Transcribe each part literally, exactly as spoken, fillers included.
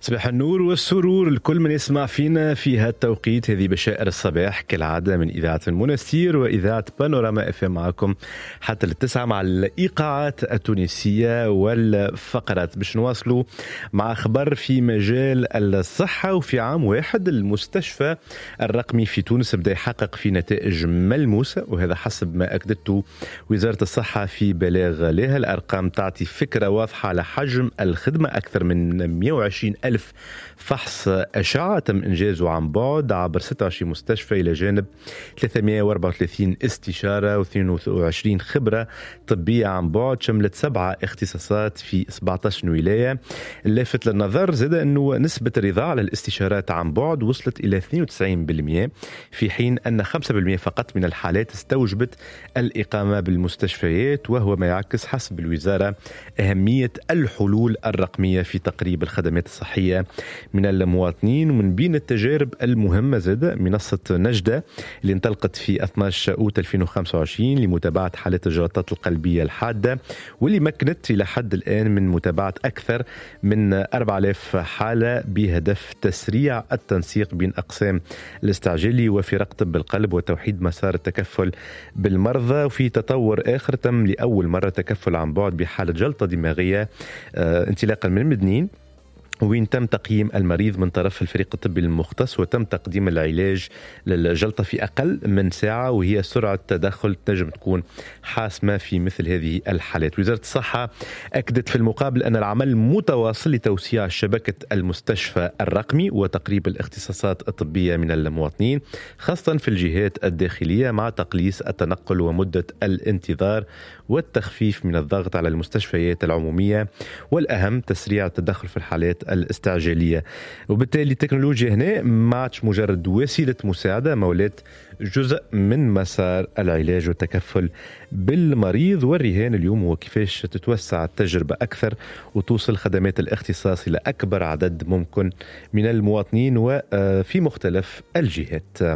صباح النور والسرور لكل من يسمع فينا في هذا التوقيت. هذه بشائر الصباح كالعادة من إذاعة المنستير وإذاعة بانوراما اف ام معكم حتى للتسعة مع الإيقاعات التونسية والفقرات باش نواصلوا مع أخبار في مجال الصحة. وفي عام واحد المستشفى الرقمي في تونس بدأ يحقق في نتائج ملموسة، وهذا حسب ما أكدته وزارة الصحة في بلاغ لها. الأرقام تعطي فكرة واضحة على حجم الخدمة، أكثر من مئة وعشرين ألف فحص أشعة تم إنجازه عن بعد عبر ستة وعشرين مستشفى إلى جانب ثلاثمئة وأربعة وثلاثين استشارة واثنين وعشرين خبرة طبية عن بعد، شملت سبعة اختصاصات في سبعة عشر ولاية. اللافت للنظر زاد أنه نسبة الرضا على الاستشارات عن بعد وصلت إلى اثنين وتسعين بالمئة، في حين أن خمسة بالمئة فقط من الحالات استوجبت الإقامة بالمستشفيات، وهو ما يعكس حسب الوزارة أهمية الحلول الرقمية في تقريب الخدمات الصحية من المواطنين. ومن بين التجارب المهمة زاد منصة نجدة اللي انطلقت في اثني عشر أوت ألفين وخمسة وعشرين لمتابعة حالات الجلطات القلبية الحادة، واللي مكنت إلى حد الآن من متابعة أكثر من أربعة آلاف حالة بهدف تسريع التنسيق بين أقسام الاستعجالي وفرق طب القلب وتوحيد مسار التكفل بالمرضى. وفي تطور آخر تم لأول مرة تكفل عن بعد بحالة جلطة دماغية آه انطلاقا من مدنين، وين تم تقييم المريض من طرف الفريق الطبي المختص وتم تقديم العلاج للجلطة في أقل من ساعة، وهي سرعة تدخل تنجم تكون حاسمة في مثل هذه الحالات. وزارة الصحة أكدت في المقابل أن العمل متواصل لتوسيع شبكة المستشفى الرقمي وتقريب الاختصاصات الطبية من المواطنين، خاصة في الجهات الداخلية، مع تقليص التنقل ومدة الانتظار والتخفيف من الضغط على المستشفيات العمومية، والأهم تسريع التدخل في الحالات الاستعجالية. وبالتالي التكنولوجيا هنا ما عادش مجرد وسيلة مساعدة، مولات جزء من مسار العلاج والتكفل بالمريض. والرهان اليوم هو كيفاش تتوسع التجربة أكثر وتوصل خدمات الاختصاص إلى أكبر عدد ممكن من المواطنين وفي مختلف الجهات.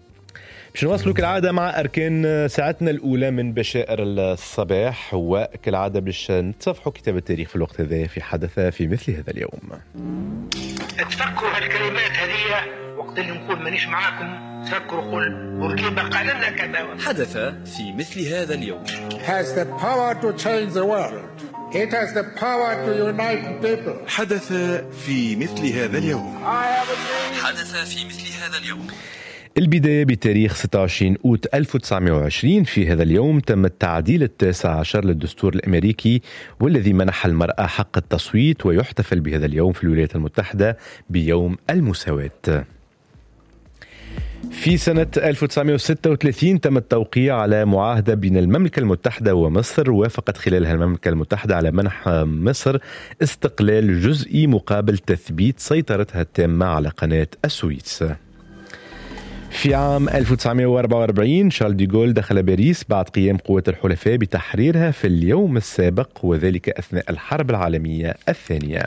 باش نواصلوا كالعادة مع أركان ساعتنا الأولى من بشائر الصباح، وكالعادة باش نتصفحوا كتاب التاريخ في الوقت هذا في حدث في مثل هذا اليوم. تفكروا هالكلمات هذه وقت اللي نقول مانيش معاكم، تفكروا قول بوركيبا قال لنا كذا. حدث في مثل هذا اليوم. has the power to change the world. It has the power to unite people. حدث في مثل هذا اليوم. حدث في مثل هذا اليوم. البداية بتاريخ ستة وعشرين أوت ألف وتسعمئة وعشرين. في هذا اليوم تم التعديل التاسع عشر للدستور الأمريكي، والذي منح المرأة حق التصويت، ويحتفل بهذا اليوم في الولايات المتحدة بيوم المساواة. في سنة ألف وتسعمئة وستة وثلاثين تم التوقيع على معاهدة بين المملكة المتحدة ومصر، وافقت خلالها المملكة المتحدة على منح مصر استقلال جزئي مقابل تثبيت سيطرتها التامة على قناة السويس. في عام ألف وتسعمئة وأربعة وأربعين شارل دي غول دخل باريس بعد قيام قوات الحلفاء بتحريرها في اليوم السابق، وذلك أثناء الحرب العالمية الثانية.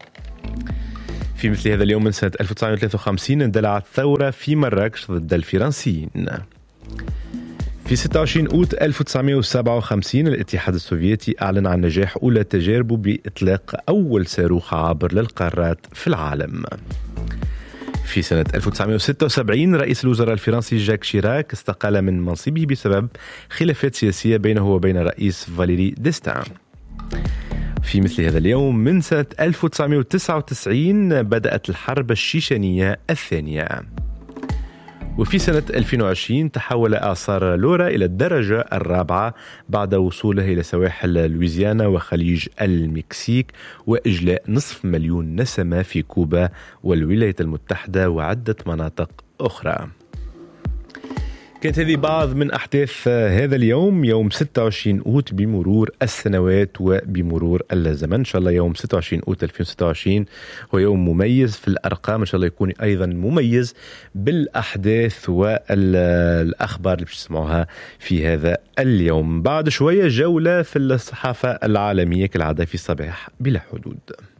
في مثل هذا اليوم من سنة ألف وتسعمئة وثلاثة وخمسين اندلعت ثورة في مراكش ضد الفرنسيين. في ستة وعشرين أوت ألف وتسعمئة وسبعة وخمسين الاتحاد السوفيتي أعلن عن نجاح أولى تجاربه بإطلاق أول صاروخ عابر للقارات في العالم. في سنة ألف وتسعمئة وستة وسبعين رئيس الوزراء الفرنسي جاك شيراك استقال من منصبه بسبب خلافات سياسية بينه وبين الرئيس فاليري ديستان. في مثل هذا اليوم من سنة ألف وتسعمئة وتسعة وتسعين بدأت الحرب الشيشانية الثانية. وفي سنة ألفين وعشرين تحول إعصار لورا إلى الدرجة الرابعة بعد وصوله إلى سواحل لويزيانا وخليج المكسيك، وإجلاء نصف مليون نسمة في كوبا والولايات المتحدة وعدة مناطق أخرى. كانت هذه بعض من أحداث هذا اليوم، يوم ستة وعشرين أوت بمرور السنوات وبمرور الزمن. إن شاء الله يوم ستة وعشرين أوت ألفين وستة وعشرين هو يوم مميز في الأرقام، إن شاء الله يكون أيضا مميز بالأحداث والأخبار اللي بتسمعوها في هذا اليوم. بعد شوية جولة في الصحافة العالمية كالعادة في صباح بلا حدود.